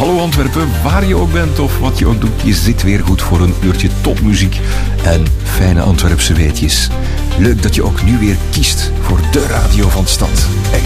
Hallo Antwerpen, waar je ook bent of wat je ook doet, je zit weer goed voor een uurtje topmuziek en fijne Antwerpse weetjes. Leuk dat je ook nu weer kiest voor de radio van de stad.